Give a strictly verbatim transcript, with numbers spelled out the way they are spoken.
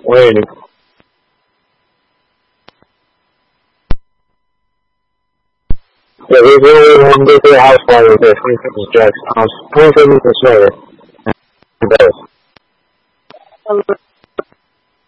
喂。Yeah, we really want to do a house fire with this. We can just, I was supposed to do this later.